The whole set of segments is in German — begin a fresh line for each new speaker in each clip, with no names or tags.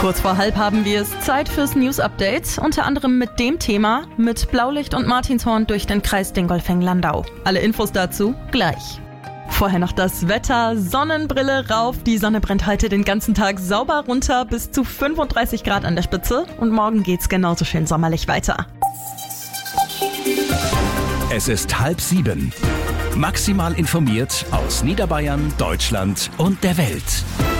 Kurz vor 12:30 haben wir es. Zeit fürs News-Update. Unter anderem mit dem Thema: mit Blaulicht und Martinshorn durch den Kreis Dingolfing-Landau. Alle Infos dazu gleich. Vorher noch das Wetter. Sonnenbrille rauf. Die Sonne brennt heute den ganzen Tag sauber runter bis zu 35 Grad an der Spitze. Und morgen geht's genauso schön sommerlich weiter.
Es ist 6:30. Maximal informiert aus Niederbayern, Deutschland und der Welt.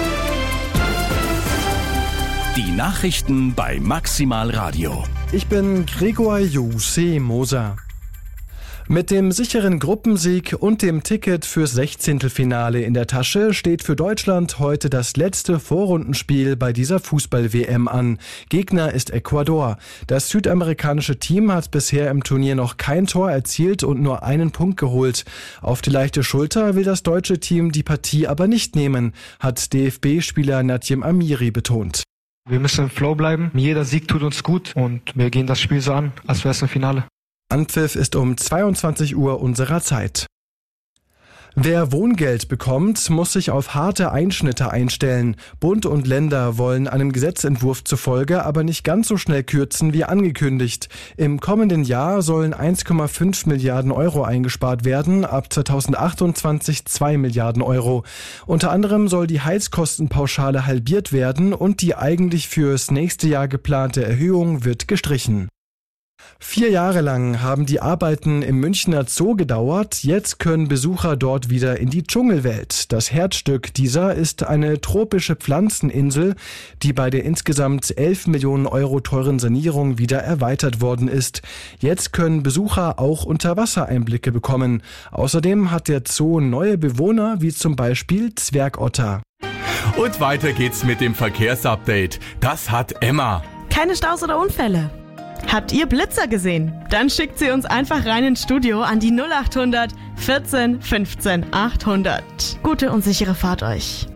Die Nachrichten bei Maximal Radio.
Ich bin Gregor Moser. Mit dem sicheren Gruppensieg und dem Ticket fürs Sechzehntelfinale in der Tasche steht für Deutschland heute das letzte Vorrundenspiel bei dieser Fußball-WM an. Gegner ist Ecuador. Das südamerikanische Team hat bisher im Turnier noch kein Tor erzielt und nur einen Punkt geholt. Auf die leichte Schulter will das deutsche Team die Partie aber nicht nehmen, hat DFB-Spieler Nadjem Amiri betont.
Wir müssen im Flow bleiben. Jeder Sieg tut uns gut und wir gehen das Spiel so an, als wäre es ein Finale.
Anpfiff ist um 22 Uhr unserer Zeit. Wer Wohngeld bekommt, muss sich auf harte Einschnitte einstellen. Bund und Länder wollen einem Gesetzentwurf zufolge aber nicht ganz so schnell kürzen wie angekündigt. Im kommenden Jahr sollen 1,5 Milliarden Euro eingespart werden, ab 2028 2 Milliarden Euro. Unter anderem soll die Heizkostenpauschale halbiert werden und die eigentlich fürs nächste Jahr geplante Erhöhung wird gestrichen. 4 Jahre lang haben die Arbeiten im Münchner Zoo gedauert. Jetzt können Besucher dort wieder in die Dschungelwelt. Das Herzstück dieser ist eine tropische Pflanzeninsel, die bei der insgesamt 11 Millionen Euro teuren Sanierung wieder erweitert worden ist. Jetzt können Besucher auch Unterwassereinblicke bekommen. Außerdem hat der Zoo neue Bewohner, wie zum Beispiel Zwergotter.
Und weiter geht's mit dem Verkehrsupdate. Das hat Emma.
Keine Staus oder Unfälle. Habt ihr Blitzer gesehen? Dann schickt sie uns einfach rein ins Studio an die 0800 14 15 800. Gute und sichere Fahrt euch.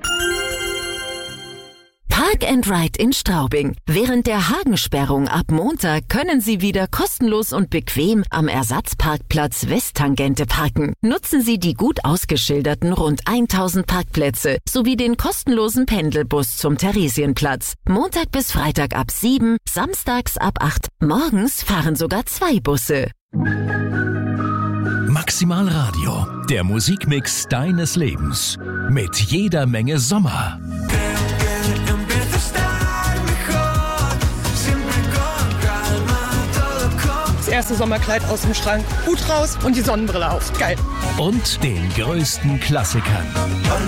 Park and Ride in Straubing. Während der Hagensperrung ab Montag können Sie wieder kostenlos und bequem am Ersatzparkplatz Westtangente parken. Nutzen Sie die gut ausgeschilderten rund 1000 Parkplätze sowie den kostenlosen Pendelbus zum Theresienplatz. Montag bis Freitag ab 7, samstags ab 8. Morgens fahren sogar 2 Busse.
Maximal Radio, der Musikmix deines Lebens. Mit jeder Menge Sommer.
Das erste Sommerkleid aus dem Schrank, Hut raus und die Sonnenbrille auf. Geil.
Und den größten Klassikern.